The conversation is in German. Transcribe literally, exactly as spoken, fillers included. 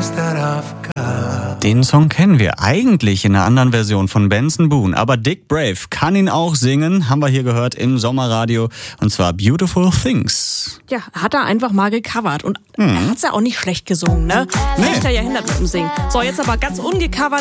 that I've got. Den Song kennen wir eigentlich in einer anderen Version von Benson Boone, aber Dick Brave kann ihn auch singen, haben wir hier gehört im Sommerradio, und zwar Beautiful Things. Ja, hat er einfach mal gecovert und mhm. er hat's ja auch nicht schlecht gesungen, ne? Nee. Rechter Jahrhundert mit dem Singen. So, jetzt aber ganz ungecovert